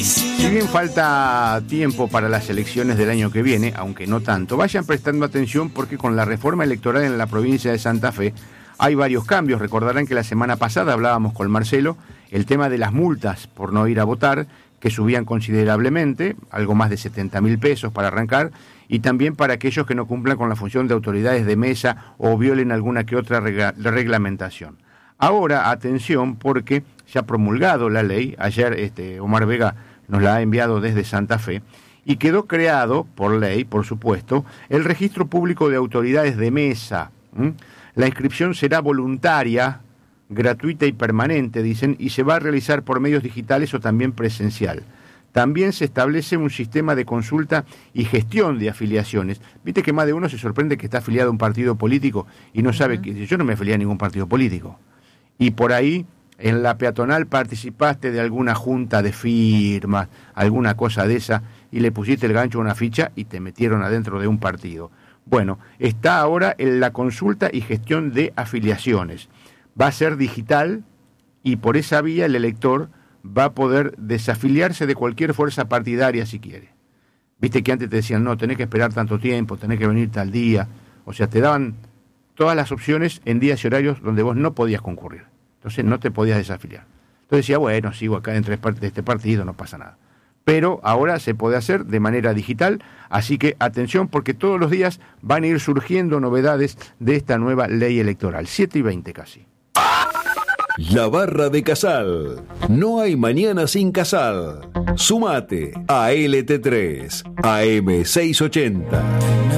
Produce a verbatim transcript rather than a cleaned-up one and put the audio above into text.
Si bien falta tiempo para las elecciones del año que viene, aunque no tanto, vayan prestando atención porque con la reforma electoral en la provincia de Santa Fe hay varios cambios. Recordarán que la semana pasada hablábamos con Marcelo el tema de las multas por no ir a votar, que subían considerablemente, algo más de setenta mil pesos para arrancar, y también para aquellos que no cumplan con la función de autoridades de mesa o violen alguna que otra regla- reglamentación. Ahora, atención, porque se ha promulgado la ley, ayer este, Omar Vega nos la ha enviado desde Santa Fe, y quedó creado, por ley, por supuesto, el Registro Público de Autoridades de Mesa. ¿Mm? La inscripción será voluntaria, gratuita y permanente, dicen, y se va a realizar por medios digitales o también presencial. También se establece un sistema de consulta y gestión de afiliaciones. Viste que más de uno se sorprende que está afiliado a un partido político y no sabe que yo no me afilié a ningún partido político. Y por ahí, en la peatonal participaste de alguna junta de firmas, alguna cosa de esa, y le pusiste el gancho a una ficha y te metieron adentro de un partido. Bueno, está ahora en la consulta y gestión de afiliaciones. Va a ser digital y por esa vía el elector va a poder desafiliarse de cualquier fuerza partidaria si quiere. Viste que antes te decían, no, tenés que esperar tanto tiempo, tenés que venir tal día. O sea, te daban todas las opciones en días y horarios donde vos no podías concurrir. Entonces no te podías desafiliar. Entonces decía, bueno, sigo acá dentro de este partido, no pasa nada. Pero ahora se puede hacer de manera digital, así que atención porque todos los días van a ir surgiendo novedades de esta nueva ley electoral. siete y veinte casi. La Barra de Casal. No hay mañana sin Casal. Sumate a L T tres, A M seiscientos ochenta.